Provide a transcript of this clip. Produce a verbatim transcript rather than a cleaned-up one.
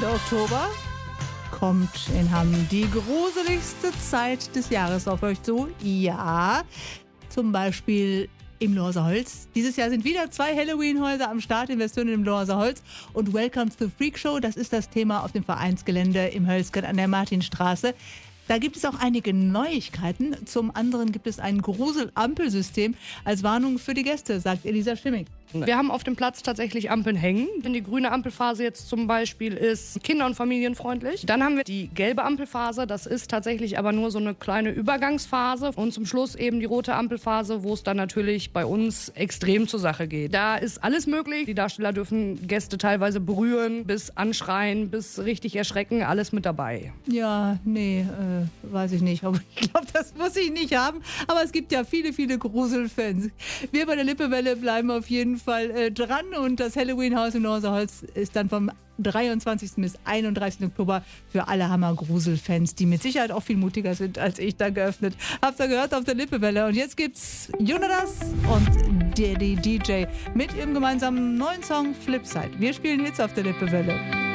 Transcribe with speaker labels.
Speaker 1: Oktober kommt in Hamm die gruseligste Zeit des Jahres auf euch zu. Ja, zum Beispiel im Lorser Holz. Dieses Jahr sind wieder zwei Halloween-Häuser am Start in Westönnen im Lorser Holz. Und Welcome to the Freak Show, das ist das Thema auf dem Vereinsgelände im Hölzgen an der Martinstraße. Da gibt es auch einige Neuigkeiten. Zum anderen gibt es ein Grusel-Ampelsystem als Warnung für die Gäste, sagt Elisa Schimmig.
Speaker 2: Wir haben auf dem Platz tatsächlich Ampeln hängen. Wenn die grüne Ampelphase jetzt zum Beispiel ist kinder- und familienfreundlich. Dann haben wir die gelbe Ampelphase. Das ist tatsächlich aber nur so eine kleine Übergangsphase. Und zum Schluss eben die rote Ampelphase, wo es dann natürlich bei uns extrem zur Sache geht. Da ist alles möglich. Die Darsteller dürfen Gäste teilweise berühren, bis anschreien, bis richtig erschrecken. Alles mit dabei.
Speaker 1: Ja, nee, äh, weiß ich nicht. Ich glaube, das muss ich nicht haben. Aber es gibt ja viele, viele Gruselfans. Wir bei der Lippewelle bleiben auf jeden Fall Fall äh, dran und das Halloween-Haus im Lorser Holz ist dann vom dreiundzwanzigsten bis einunddreißigsten Oktober für alle Hammer-Grusel-Fans, die mit Sicherheit auch viel mutiger sind als ich, da geöffnet. Habt ihr gehört auf der Lippewelle. Und jetzt gibt's Jonas und Daddy D J mit ihrem gemeinsamen neuen Song Flipside. Wir spielen Hits auf der Lippewelle.